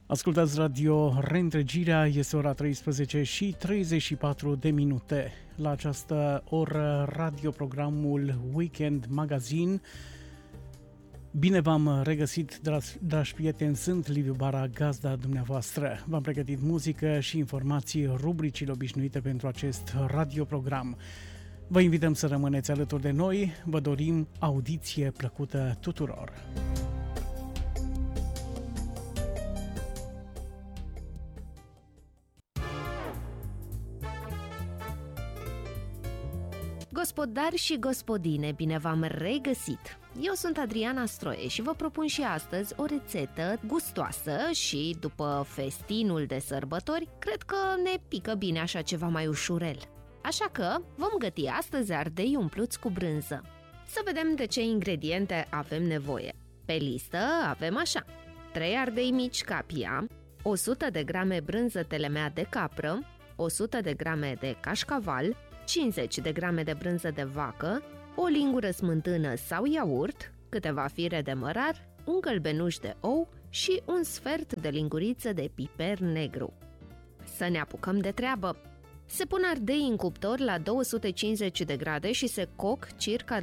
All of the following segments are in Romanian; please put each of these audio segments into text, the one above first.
Ascultați Radio Reîntregirea, este ora 13 și 34 de minute. La această oră, radioprogramul Weekend Magazine. Bine v-am regăsit, dragi prieteni, sunt Liviu Bara, gazda dumneavoastră. V-am pregătit muzică și informații, rubricile obișnuite pentru acest radioprogram. Vă invităm să rămâneți alături de noi, vă dorim audiție plăcută tuturor. Gospodari și gospodine, bine v-am regăsit! Eu sunt Adriana Stroie și vă propun și astăzi o rețetă gustoasă și, după festinul de sărbători, cred că ne pică bine așa ceva mai ușurel. Așa că vom găti astăzi ardei umpluți cu brânză. Să vedem de ce ingrediente avem nevoie. Pe listă avem așa: 3 ardei mici capia, 100 de grame brânză telemea de capră, 100 de grame de cașcaval, 50 de grame de brânză de vacă, o lingură smântână sau iaurt, câteva fire de mărar, un gălbenuș de ou și un sfert de linguriță de piper negru. Să ne apucăm de treabă! Se pun ardei în cuptor la 250 de grade și se coc circa 25-30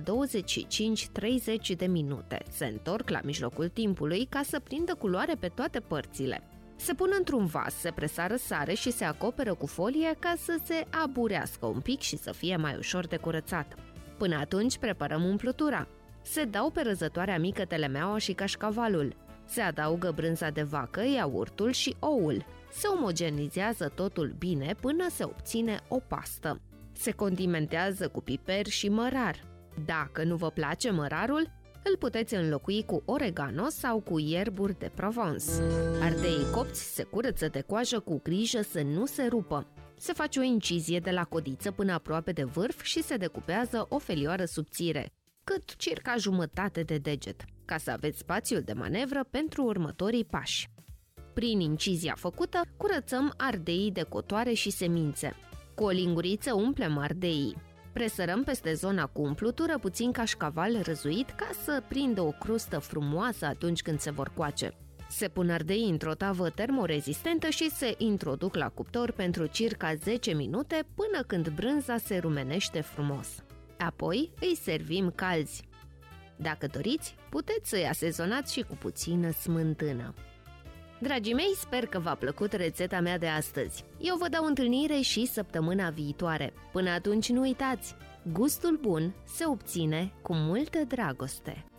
de minute. Se întorc la mijlocul timpului ca să prindă culoare pe toate părțile. Se pun într-un vas, se presară sare și se acoperă cu folie ca să se aburească un pic și să fie mai ușor de curățat. Până atunci preparăm umplutura. Se dau pe răzătoarea mică telemeaua și cașcavalul. Se adaugă brânza de vacă, iaurtul și oul. Se omogenizează totul bine până se obține o pastă. Se condimentează cu piper și mărar. Dacă nu vă place mărarul, îl puteți înlocui cu oregano sau cu ierburi de Provence. Ardeii copți se curăță de coajă cu grijă să nu se rupă. Se face o incizie de la codiță până aproape de vârf și se decupează o felioară subțire, cât circa jumătate de deget, ca să aveți spațiul de manevră pentru următorii pași. Prin incizia făcută, curățăm ardeii de cotoare și semințe. Cu o linguriță umplem ardeii. Presărăm peste zona cu umplutură puțin cașcaval răzuit ca să prindă o crustă frumoasă atunci când se vor coace. Se pun ardei într-o tavă termorezistentă și se introduc la cuptor pentru circa 10 minute până când brânza se rumenește frumos. Apoi îi servim calzi. Dacă doriți, puteți să-i asezonați și cu puțină smântână. Dragii mei, sper că v-a plăcut rețeta mea de astăzi. Eu vă dau întâlnire și săptămâna viitoare. Până atunci nu uitați, gustul bun se obține cu multă dragoste.